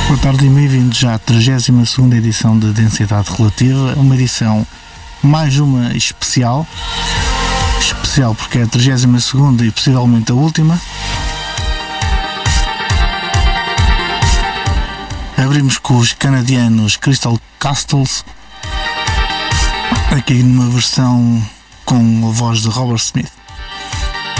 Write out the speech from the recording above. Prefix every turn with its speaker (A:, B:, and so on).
A: Boa tarde e bem-vindos já à 32ª edição da Densidade Relativa, uma edição mais uma especial porque é a 32ª e possivelmente a última. Abrimos com os canadianos Crystal Castles, aqui numa versão com a voz de Robert Smith.